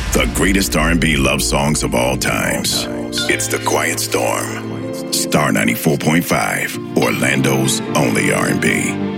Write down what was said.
The greatest R&B love songs of all times. It's The Quiet Storm. Star 94.5, Orlando's only R&B.